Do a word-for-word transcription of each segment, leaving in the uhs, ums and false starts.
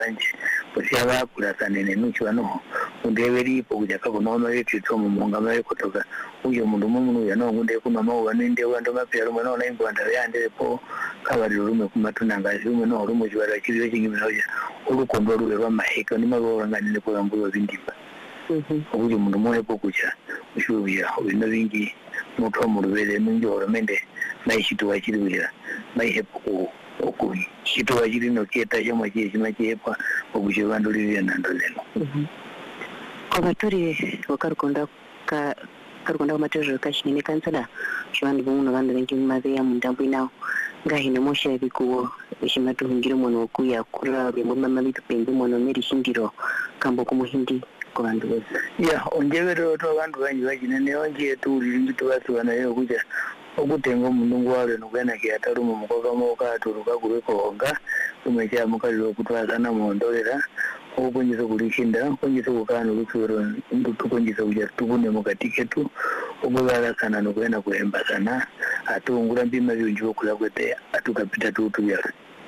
banje kusiaba kulasanene nuchi wano undeberi pokuja kakono mayetu tomu monga mayekotoka uyo mundu mumu yano ngunde kuna mawa ninde wando mapero mwana na ingwanda yande po kabari rume kumatunanga rume no rumo jwara kiriyo kingimenoja urukondo rube bamaheka ni mabora ngani ko yambuyo bindimba mhm uyo mundu moye pokuja ushubiya ubino bingi muto mu rubere n'injoro mende naishito wakiriwira naihepo okuri shito wakiri no kieta chama chije machepa okuje vandu livya nandolelo mhm abaturi wakarukonda ka karukonda matero kashinene kansala shwandu buno vandu bengi mazeya mundambu inawo ngahine mosha bikuwo ishimatu hingiro mono kuya kura bimwe mama bitu pembe mono meri shindiro kambo kumuhindi ko vandu bose ya onjevero to vandu banyi bajinene onje turi ngito basubana yo kuja okutenga omundu wale nokena kiatarumo mukoka moka turuka kubeko umecha mukaliro okutwazana mondolera okunyiza kulishinda kunyiza kukana lusuro ndutukunyiza kuja tukune mukatiketu okubala sana nokena kuhemba sana atungura mbima byunji okula kwete atukapita tutu byala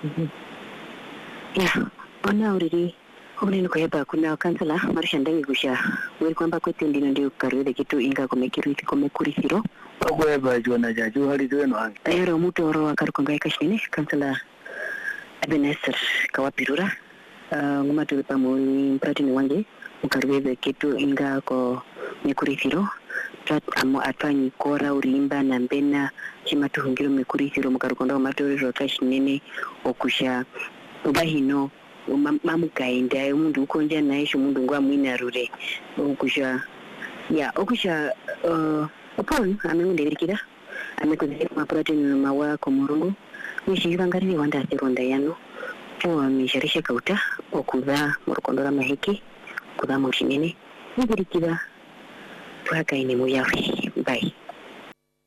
ya ona uriri Obuleni kweba kuna kansala marisha ndangi kusha weri kwamba kwete ndino ndio karwede kitu inga komekiriti komekurisiro okweba jona jaju hali tweno hangi ayero muto oro akarukonga ikashine kansala Ebenezer Kawapirura uh, nguma tulipa muri mpratini wange ukarwede kitu inga ko mekurisiro tat amo atwanyi kora urimba na mbena chima tuhungiro mekurisiro mukarukonda matorero kashine okusha ngahino mamukaenda umuntu ukonja naye umuntu ngwa mwinarure okusha ya okusha uh upon amengunderekira amekozeka maprotein mawa komurungu nishiba ngari wanda seronda yano po misharisha kauta okuza murukondora mahiki kuza mushinene nibirikira twakaine muyafi bye.